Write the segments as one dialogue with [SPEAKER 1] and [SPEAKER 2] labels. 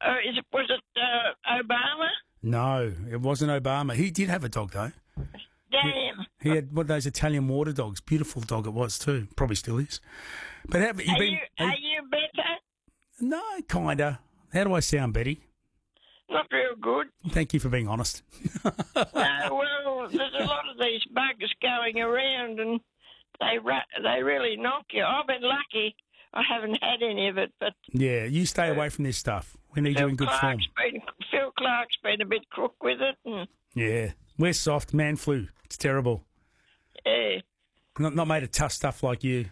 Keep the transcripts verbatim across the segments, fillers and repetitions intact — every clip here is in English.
[SPEAKER 1] Uh, is it, was it uh, Obama?
[SPEAKER 2] No, it wasn't Obama. He did have a dog, though.
[SPEAKER 1] Damn.
[SPEAKER 2] He had one of those Italian water dogs. Beautiful dog it was, too. Probably still is. But have you
[SPEAKER 1] Are
[SPEAKER 2] been...
[SPEAKER 1] you, are you better?
[SPEAKER 2] No, kinda. How do I sound, Betty?
[SPEAKER 1] Not real good.
[SPEAKER 2] Thank you for being honest.
[SPEAKER 1] No, well, there's a lot of these bugs going around, and they ra- they really knock you. I've been lucky. I haven't had any of it, but
[SPEAKER 2] Yeah, you stay away from this stuff. We need you
[SPEAKER 1] Phil
[SPEAKER 2] in good form.
[SPEAKER 1] Clark's been Phil Clark's been a bit crook with it, and
[SPEAKER 2] Yeah, we're soft. Man flu. It's terrible.
[SPEAKER 1] yeah.
[SPEAKER 2] Not, not made of tough stuff like you.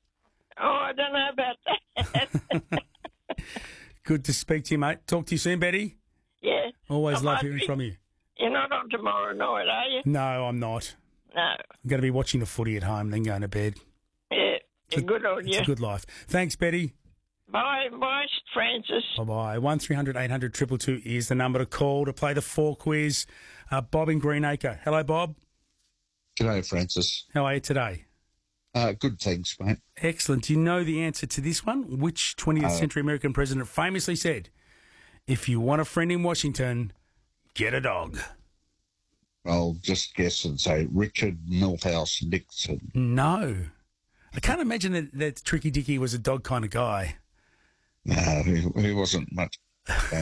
[SPEAKER 1] Oh, I don't know about that.
[SPEAKER 2] Good to speak to you, mate. Talk to you soon, Betty.
[SPEAKER 1] Yeah.
[SPEAKER 2] Always
[SPEAKER 1] I
[SPEAKER 2] love
[SPEAKER 1] might
[SPEAKER 2] hearing
[SPEAKER 1] be-
[SPEAKER 2] from you.
[SPEAKER 1] You're not on tomorrow night, are you?
[SPEAKER 2] No, I'm not.
[SPEAKER 1] No.
[SPEAKER 2] I'm going to be watching the footy at home, then going to bed.
[SPEAKER 1] Yeah. You're good on
[SPEAKER 2] It's
[SPEAKER 1] you.
[SPEAKER 2] a good life. Thanks, Betty.
[SPEAKER 1] Bye, bye, Francis.
[SPEAKER 2] Bye-bye. one three hundred eight hundred two two two is the number to call to play the four quiz. Uh, Bob in Greenacre. Hello, Bob.
[SPEAKER 3] G'day, Francis.
[SPEAKER 2] How are you today?
[SPEAKER 3] Uh, good, thanks, mate.
[SPEAKER 2] Excellent. Do you know the answer to this one? Which twentieth
[SPEAKER 3] Uh,
[SPEAKER 2] century American president famously said, if you want a friend in Washington, get a dog?
[SPEAKER 3] I'll just guess and say Richard Milhouse Nixon.
[SPEAKER 2] No. I can't imagine that, that Tricky Dicky was a dog kind of guy.
[SPEAKER 3] No, he, he wasn't much. Uh,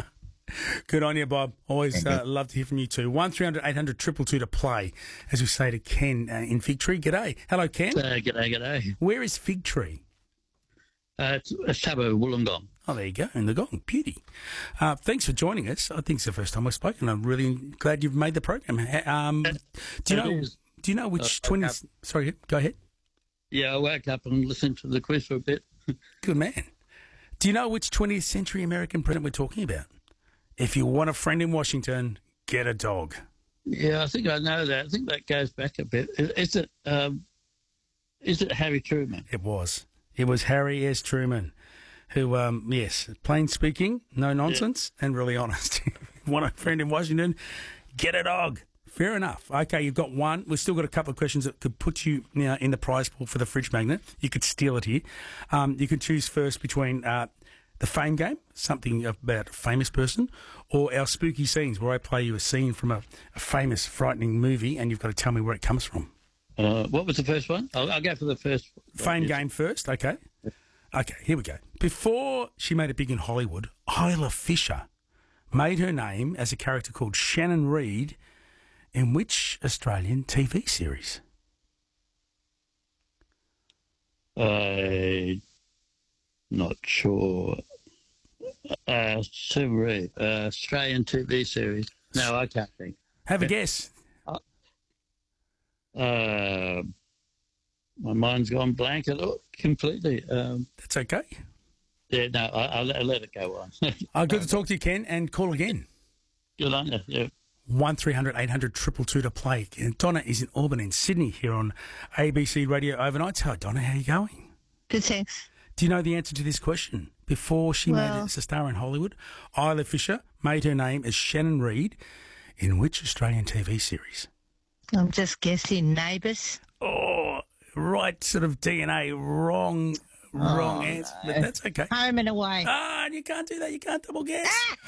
[SPEAKER 2] Good on you, Bob. Always
[SPEAKER 3] Thank
[SPEAKER 2] uh, love to hear from you too. one three hundred eight hundred two two two to play, as we say to Ken uh, in Fig Tree. G'day. Hello, Ken.
[SPEAKER 4] Uh, g'day, g'day.
[SPEAKER 2] Where is Fig Tree?
[SPEAKER 4] Uh, it's a suburb, Wollongong.
[SPEAKER 2] Oh, there you go, in the Gong. Beauty. Uh, thanks for joining us. I think it's the first time we've spoken. I'm really glad you've made the program. Ha- Um, do you
[SPEAKER 4] It
[SPEAKER 2] know?
[SPEAKER 4] is.
[SPEAKER 2] Do you know which
[SPEAKER 4] Uh,
[SPEAKER 2] twenty?
[SPEAKER 4] okay.
[SPEAKER 2] Sorry, go ahead.
[SPEAKER 4] Yeah, I woke up and listened to the quiz for a bit.
[SPEAKER 2] Good man. Do you know which twentieth century American president we're talking about? If you want a friend in Washington, get a dog.
[SPEAKER 4] Yeah, I think I know that. I think that goes back a bit. Is, is it? Um, is it Harry Truman?
[SPEAKER 2] It was. It was Harry S. Truman, who, um, yes, plain speaking, no nonsense, and really honest. Want a friend in Washington? Get a dog. Fair enough. Okay, you've got one. We've still got a couple of questions that could put you now in the prize pool for the fridge magnet. You could steal it here. Um, you could choose first between uh, the Fame Game, something about a famous person, or our spooky scenes, where I play you a scene from a, a famous, frightening movie, and you've got to tell me where it comes from.
[SPEAKER 4] Uh, what was the first one? I'll, I'll go for the first one.
[SPEAKER 2] Fame
[SPEAKER 4] Yes.
[SPEAKER 2] Game first, okay. Okay, here we go. Before she made it big in Hollywood, Isla Fisher made her name as a character called Shannon Reed in which Australian T V series?
[SPEAKER 4] Uh, not sure. Uh, Sue Reed, uh, Australian T V series. No, I can't think.
[SPEAKER 2] Have a guess.
[SPEAKER 4] Uh, my mind's gone blank at all, completely. Um,
[SPEAKER 2] That's okay.
[SPEAKER 4] yeah, no, I, I'll, I'll let it go on.
[SPEAKER 2] Uh, good to talk to you, Ken, and call again.
[SPEAKER 4] Good on you. Yeah.
[SPEAKER 2] one three hundred eight hundred two two two to play. And Donna is in Auburn in Sydney here on A B C Radio Overnight. Hello, Donna. How are you going?
[SPEAKER 5] Good, thanks.
[SPEAKER 2] Do you know the answer to this question? Before she made
[SPEAKER 5] Well-
[SPEAKER 2] it as a star in Hollywood, Isla Fisher made her name as Shannon Reed in which Australian T V series?
[SPEAKER 5] I'm just guessing Neighbours.
[SPEAKER 2] Oh, right sort of D N A, wrong, wrong
[SPEAKER 5] Oh,
[SPEAKER 2] answer.
[SPEAKER 5] no.
[SPEAKER 2] But that's okay.
[SPEAKER 5] Home and Away.
[SPEAKER 2] Ah, you can't do that. You can't double guess.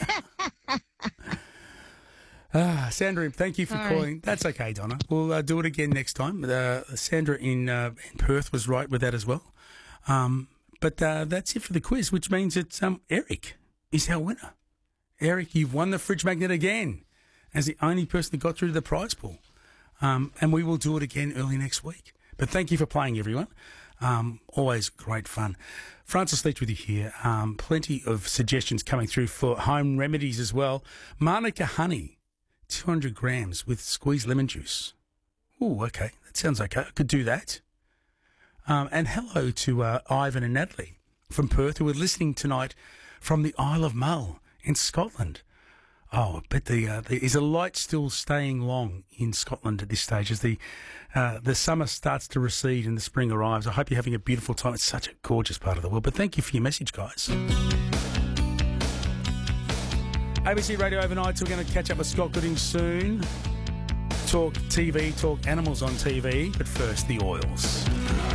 [SPEAKER 2] ah, Sandra, thank you for
[SPEAKER 5] Sorry.
[SPEAKER 2] calling. That's okay, Donna. We'll uh, do it again next time. Uh, Sandra in, uh, in Perth was right with that as well. Um, but uh, that's it for the quiz, which means it's um, Eric is our winner. Eric, you've won the fridge magnet again as the only person that got through to the prize pool. Um, and we will do it again early next week. But thank you for playing, everyone. Um, always great fun. Francis Leach with you here. Um, plenty of suggestions coming through for home remedies as well. Manuka honey, two hundred grams with squeezed lemon juice. Ooh, okay. That sounds okay. I could do that. Um, and hello to uh, Ivan and Natalie from Perth who are listening tonight from the Isle of Mull in Scotland. Oh, but the, uh, the is the light still staying long in Scotland at this stage as the uh, the summer starts to recede and the spring arrives? I hope you're having a beautiful time. It's such a gorgeous part of the world. But thank you for your message, guys. A B C Radio Overnight. We're going to catch up with Scott Gooding soon. Talk T V, talk animals on T V. But first, the oils.